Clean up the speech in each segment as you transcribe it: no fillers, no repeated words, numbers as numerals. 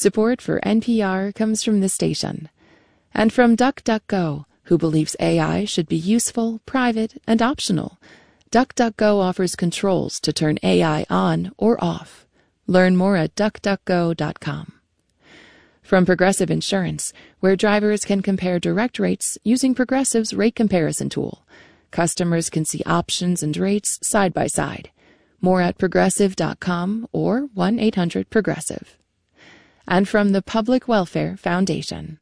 Support for NPR comes from the station. And from DuckDuckGo, who believes AI should be useful, private, and optional. DuckDuckGo offers controls to turn AI on or off. Learn more at duckduckgo.com. From Progressive Insurance, where drivers can compare direct rates using Progressive's rate comparison tool. Customers can see options and rates side by side. More at progressive.com or 1-800-PROGRESSIVE. And from the Public Welfare Foundation.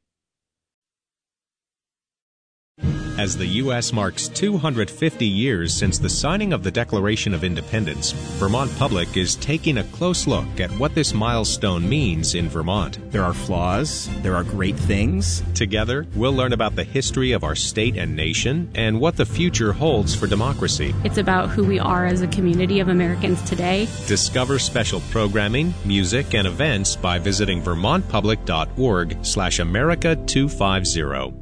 As the U.S. marks 250 years since the signing of the Declaration of Independence, Vermont Public is taking a close look at what this milestone means in Vermont. There are flaws, there are great things. Together, we'll learn about the history of our state and nation and what the future holds for democracy. It's about who we are as a community of Americans today. Discover special programming, music, and events by visiting vermontpublic.org/America250.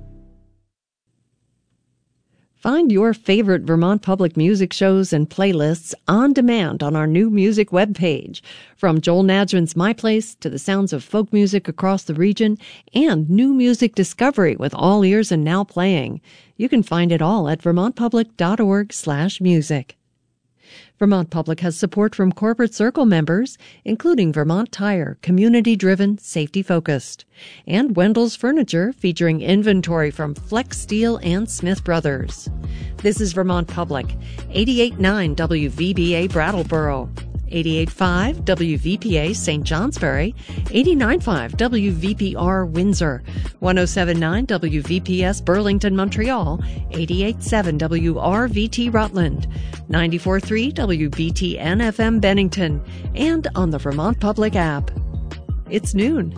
Find your favorite Vermont Public music shows and playlists on demand on our new music webpage. From Joel Nadrin's My Place to the sounds of folk music across the region and new music discovery with All Ears and Now Playing. You can find it all at vermontpublic.org/music. Vermont Public has support from Corporate Circle members, including Vermont Tire, community-driven, safety-focused, and Wendell's Furniture, featuring inventory from Flex Steel and Smith Brothers. This is Vermont Public, 88.9 WVBA Brattleboro, 88.5 WVPA St. Johnsbury, 89.5 WVPR Windsor, 107.9 WVPS Burlington, Montreal, 88.7 WRVT Rutland, 94.3 WBTN FM Bennington, and on the Vermont Public app. It's noon.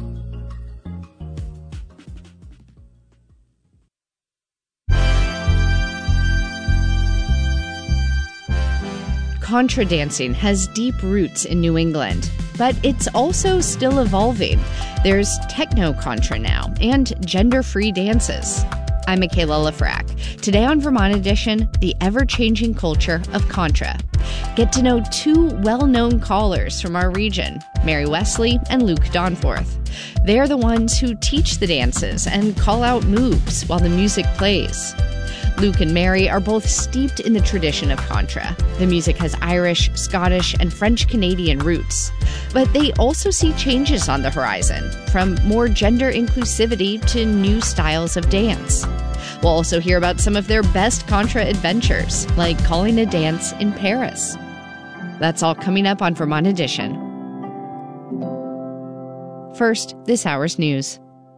Contra dancing has deep roots in New England, but it's also still evolving. There's techno-contra now and gender-free dances. I'm Michaela Lafrac. Today on Vermont Edition, the ever-changing culture of Contra. Get to know two well-known callers from our region, Mary Wesley and Luke Donforth. They're the ones who teach the dances and call out moves while the music plays. Luke and Mary are both steeped in the tradition of Contra. The music has Irish, Scottish, and French-Canadian roots. But they also see changes on the horizon, from more gender inclusivity to new styles of dance. We'll also hear about some of their best Contra adventures, like calling a dance in Paris. That's all coming up on Vermont Edition. First, this hour's news.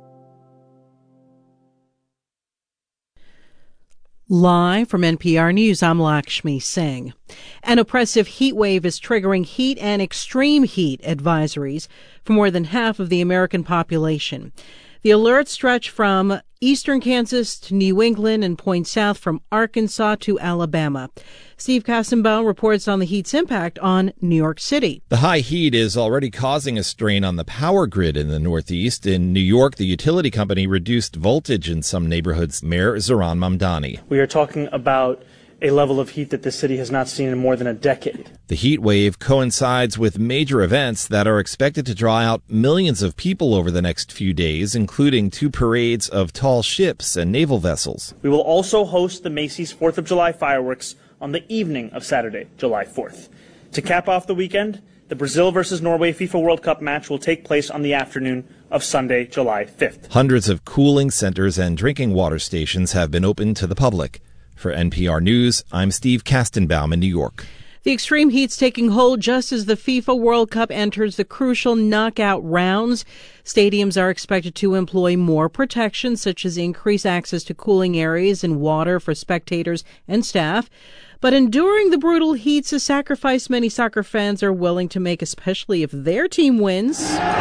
Live from NPR News, I'm Lakshmi Singh. An oppressive heat wave is triggering heat and extreme heat advisories for more than half of the American population. The alerts stretch from eastern Kansas to New England and point south from Arkansas to Alabama. Steve Kassenbaum reports on the heat's impact on New York City. The high heat is already causing a strain on the power grid in the Northeast. In New York, the utility company reduced voltage in some neighborhoods. Mayor Zoran Mamdani. We are talking about a level of heat that the city has not seen in more than a decade. The heat wave coincides with major events that are expected to draw out millions of people over the next few days, including 2 parades of tall ships and naval vessels. We will also host the Macy's 4th of July fireworks on the evening of Saturday, July 4th. To cap off the weekend, the Brazil versus Norway FIFA World Cup match will take place on the afternoon of Sunday, July 5th. Hundreds of cooling centers and drinking water stations have been opened to the public. For NPR News, I'm Steve Kastenbaum in New York. The extreme heat's taking hold just as the FIFA World Cup enters the crucial knockout rounds. Stadiums are expected to employ more protections, such as increased access to cooling areas and water for spectators and staff. But enduring the brutal heat's a sacrifice many soccer fans are willing to make, especially if their team wins.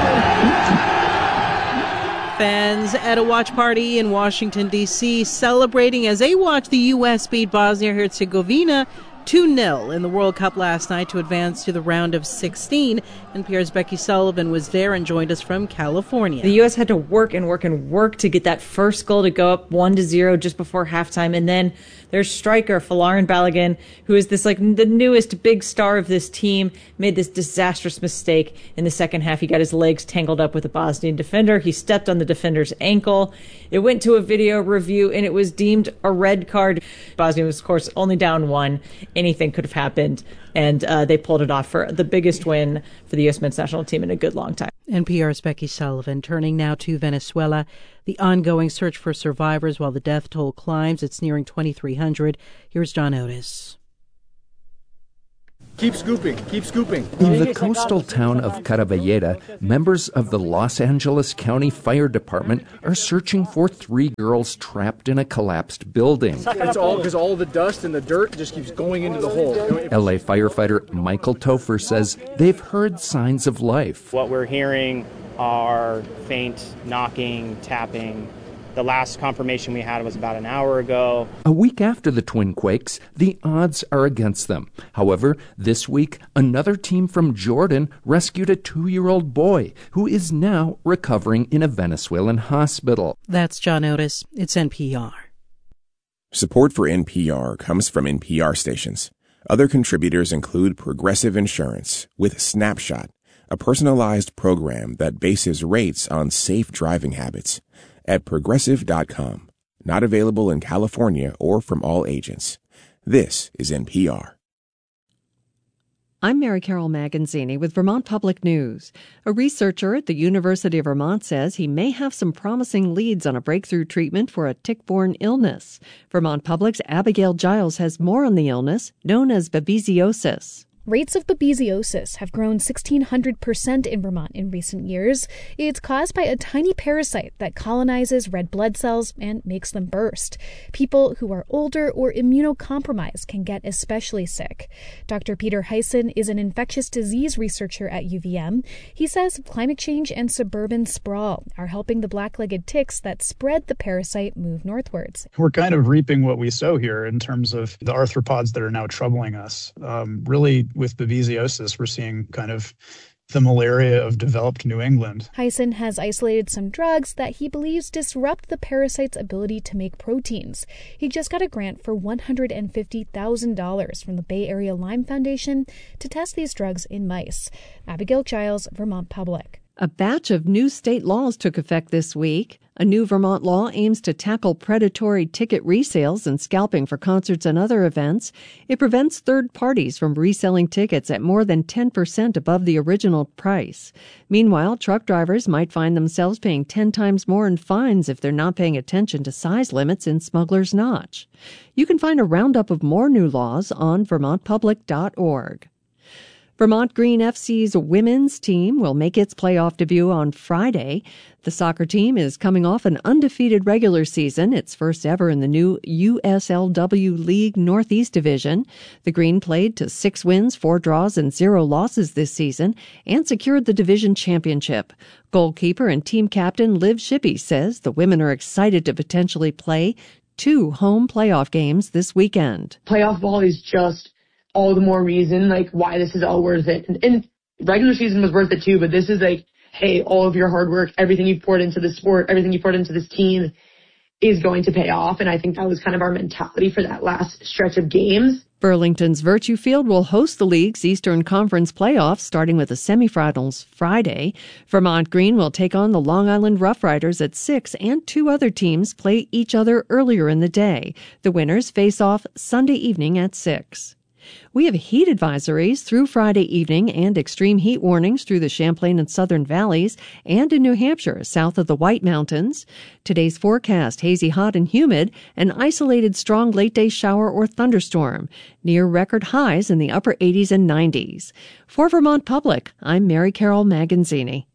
Fans at a watch party in Washington, D.C., celebrating as they watch the U.S. beat Bosnia-Herzegovina 2-0 in the World Cup last night to advance to the round of 16. NPR's Becky Sullivan was there and joined us from California. The U.S. had to work and work and work to get that first goal to go up 1-0 just before halftime. And then their striker, Folarin Balogun, who is this the newest big star of this team, made this disastrous mistake in the second half. He got his legs tangled up with a Bosnian defender. He stepped on the defender's ankle. It went to a video review and it was deemed a red card. Bosnia was, of course, only down 1. Anything could have happened, and they pulled it off for the biggest win for the U.S. men's national team in a good long time. NPR's Becky Sullivan. Turning now to Venezuela. The ongoing search for survivors while the death toll climbs. It's nearing 2,300. Here's John Otis. Keep scooping. Keep scooping. In the coastal town of Caravalleda, members of the Los Angeles County Fire Department are searching for 3 girls trapped in a collapsed building. It's all because all the dust and the dirt just keeps going into the hole. LA firefighter Michael Topher says they've heard signs of life. What we're hearing are faint knocking, tapping. The last confirmation we had was about an hour ago. A week after the twin quakes, the odds are against them. However, this week, another team from Jordan rescued a 2-year-old boy who is now recovering in a Venezuelan hospital. That's John Otis. It's NPR. Support for NPR comes from NPR stations. Other contributors include Progressive Insurance with Snapshot, a personalized program that bases rates on safe driving habits. At Progressive.com. Not available in California or from all agents. This is NPR. I'm Mary Carol Maganzini with Vermont Public News. A researcher at the University of Vermont says he may have some promising leads on a breakthrough treatment for a tick-borne illness. Vermont Public's Abigail Giles has more on the illness, known as babesiosis. Rates of babesiosis have grown 1,600% in Vermont in recent years. It's caused by a tiny parasite that colonizes red blood cells and makes them burst. People who are older or immunocompromised can get especially sick. Dr. Peter Hyson is an infectious disease researcher at UVM. He says climate change and suburban sprawl are helping the black-legged ticks that spread the parasite move northwards. We're kind of reaping what we sow here in terms of the arthropods that are now troubling us. Really, with babesiosis, we're seeing kind of the malaria of developed New England. Hyson has isolated some drugs that he believes disrupt the parasite's ability to make proteins. He just got a grant for $150,000 from the Bay Area Lyme Foundation to test these drugs in mice. Abigail Giles, Vermont Public. A batch of new state laws took effect this week. A new Vermont law aims to tackle predatory ticket resales and scalping for concerts and other events. It prevents third parties from reselling tickets at more than 10% above the original price. Meanwhile, truck drivers might find themselves paying 10 times more in fines if they're not paying attention to size limits in Smuggler's Notch. You can find a roundup of more new laws on vermontpublic.org. Vermont Green FC's women's team will make its playoff debut on Friday. The soccer team is coming off an undefeated regular season, its first ever in the new USLW League Northeast Division. The Green played to 6 wins, 4 draws, and 0 losses this season and secured the division championship. Goalkeeper and team captain Liv Shippey says the women are excited to potentially play 2 home playoff games this weekend. Playoff ball is just all the more reason, why this is all worth it. And regular season was worth it too, but this is hey, all of your hard work, everything you've poured into the sport, everything you poured into this team is going to pay off. And I think that was kind of our mentality for that last stretch of games. Burlington's Virtue Field will host the league's Eastern Conference playoffs, starting with the semifinals Friday. Vermont Green will take on the Long Island Rough Riders at 6, and 2 other teams play each other earlier in the day. The winners face off Sunday evening at 6. We have heat advisories through Friday evening and extreme heat warnings through the Champlain and Southern Valleys and in New Hampshire, south of the White Mountains. Today's forecast, hazy, hot, and humid, an isolated strong late-day shower or thunderstorm, near record highs in the upper 80s and 90s. For Vermont Public, I'm Mary Carol Maganzini.